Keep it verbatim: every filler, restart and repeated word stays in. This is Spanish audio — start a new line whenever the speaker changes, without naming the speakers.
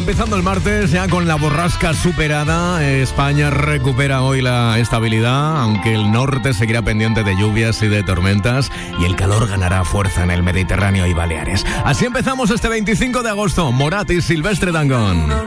empezando el martes ya con la borrasca superada. España recupera hoy la estabilidad, aunque el norte seguirá pendiente de lluvias y de tormentas, y el calor ganará fuerza en el Mediterráneo y Baleares. Así empezamos este veinticinco de agosto. Morat y Silvestre Dangond.